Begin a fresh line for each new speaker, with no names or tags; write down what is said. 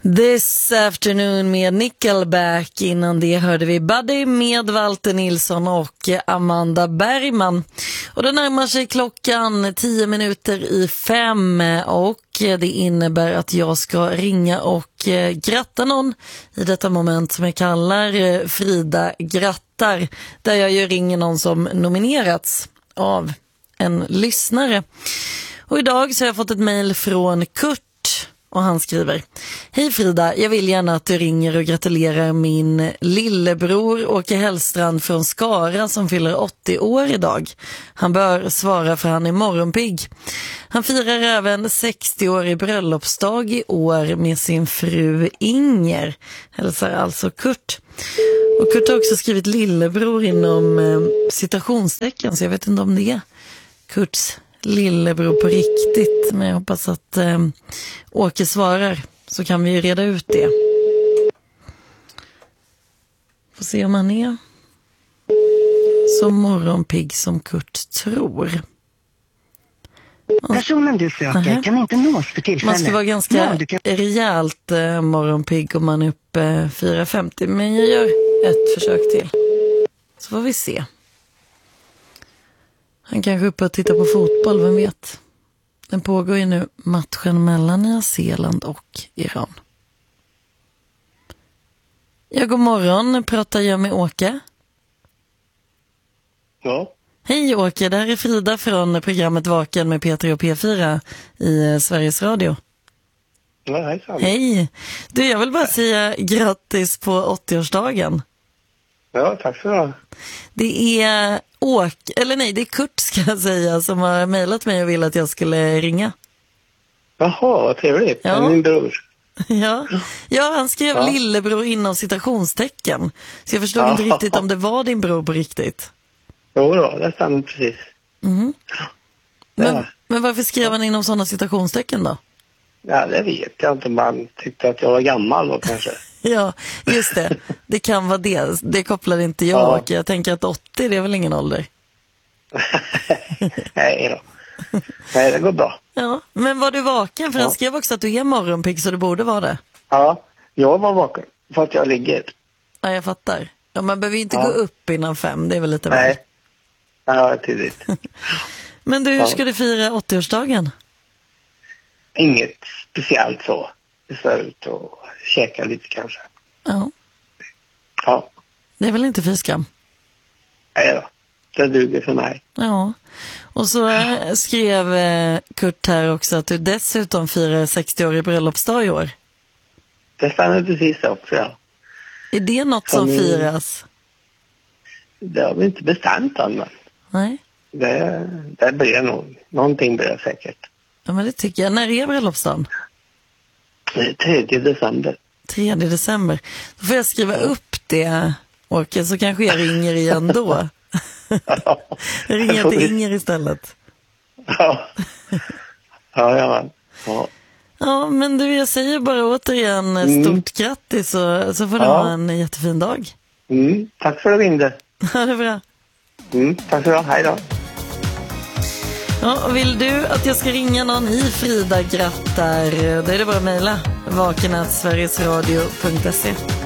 This Afternoon med Nickelback. Innan det hörde vi Buddy med Walter Nilsson och Amanda Bergman. Och det närmar sig klockan 5:10 och det innebär att jag ska ringa och gratta någon i detta moment som jag kallar Frida grattar. Där jag ju ringer någon som nominerats av en lyssnare. Och idag så har jag fått ett mejl från Kurt. Och han skriver: Hej Frida, jag vill gärna att du ringer och gratulerar min lillebror Åke Hellstrand från Skara som fyller 80 år idag. Han bör svara för han är morgonpigg. Han firar även 60-årig bröllopsdag i år med sin fru Inger. Hälsar alltså Kurt. Och Kurt har också skrivit lillebror inom citationstecken, så jag vet inte om det är Kurts lillebror på riktigt, men jag hoppas att Åke svarar, så kan vi ju reda ut det. Får se om han är så morgonpigg som Kurt tror.
Personen du söker kan inte nås för tillfället.
Man ska vara ganska rejält morgonpigg om man är uppe 4:50, men jag gör ett försök till. Så får vi se. Han kanske är uppe och tittar på fotboll, vem vet. Den pågår ju nu, matchen mellan Nya Zeeland och Iran. Ja, god morgon, pratar jag med Åke?
Ja.
Hej Åke, det här är Frida från programmet Vaken med P3 och P4 i Sveriges Radio.
Ja, hejsan.
Hej, du, jag vill bara säga grattis på 80-årsdagen.
Ja, tack så mycket.
Det är det är Kurt ska jag säga, som har mejlat mig och vill att jag skulle ringa.
Jaha, vad trevligt.
Ja.
Min bror.
Ja, han skrev lillebror inom citationstecken. Så jag förstod inte riktigt om det var din bror på riktigt.
Jo då, det stämmer precis.
Mm. Men varför skrev han inom sådana citationstecken då?
Ja, det vet jag inte. Man tyckte att jag var gammal då kanske.
Ja, just det. Det kan vara det. Det kopplar inte jag. Och jag tänker att 80, det är väl ingen ålder?
Nej då. Nej, det går bra.
Ja, men var du vaken? För han skrev också att du är morgonpigg, så du borde vara det.
Ja, jag var vaken. För att jag ligger.
Ja, jag fattar. Ja, man behöver ju inte gå upp innan 5. Det är väl lite väl.
Nej. Ja, tydligt.
Men du, hur ska du fira 80-årsdagen?
Inget speciellt så. Vi ska ut och käka lite kanske.
Ja.
Ja.
Det är väl inte fy skam?
Nej då. Det duger för mig.
Ja. Och så skrev Kurt här också att du dessutom firar 60-årig bröllopsdag i år.
Det stämmer precis också, ja.
Är det något som firas?
Det har vi inte bestämt än, men.
Nej.
Det blir nog. Någonting blir det säkert.
Ja, men det tycker jag. När är bröllopsdagen?
3 december.
3 december. Då får jag skriva upp det, Åke, så kanske jag ringer igen då. Jag ringer till Inger istället.
Ja. Ja.
Ja, men du, jag säger bara återigen stort grattis, så får du ha en jättefin dag.
Tack för att du ringde.
Ja, det är bra.
Tack så mycket. Hej då.
Ja, vill du att jag ska ringa någon i Frida grattar, då är det bara att mejla vaken@sverigesradio.se.